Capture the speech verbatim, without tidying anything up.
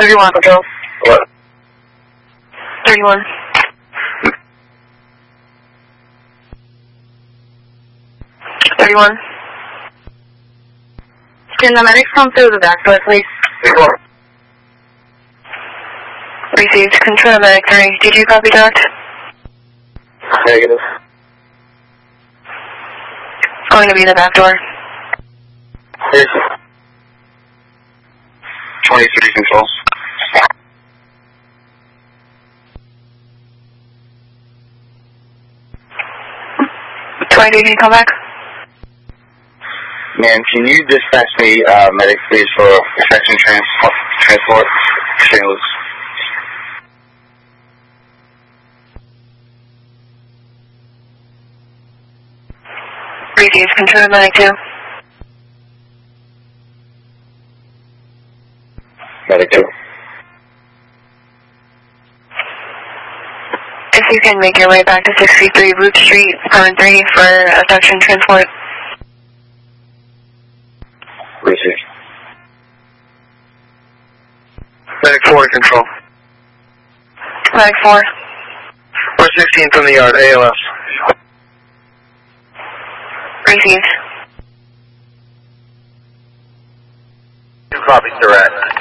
thirty-one, control. What? thirty-one. thirty-one. Can the medics come through the back door, please? thirty-one. Received. Control medic three. Did you copy that? Negative. It's going to be the back door. Yes. twenty-three control. twenty-three, can you come back? Man, can you dispatch me, uh, medic please for section transport, transport, trailers? Received. Control medic two. Medic two. If you can make your way back to sixty-three Root Street, Department three for a section transport. Received. Medic four, control. Medic four. We're sixteen from the yard, A L S. Received. Two copies direct.